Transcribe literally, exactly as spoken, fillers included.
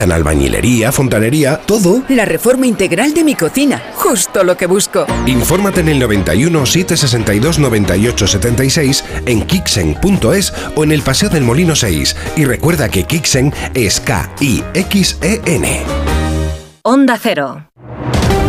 En albañilería, fontanería, todo. La reforma integral de mi cocina, justo lo que busco. Infórmate en el noventa y uno, setecientos sesenta y dos, noventa y ocho setenta y seis, en kixen punto es o en el Paseo del Molino seis. Y recuerda que Kixen es K I X E N. Onda Cero.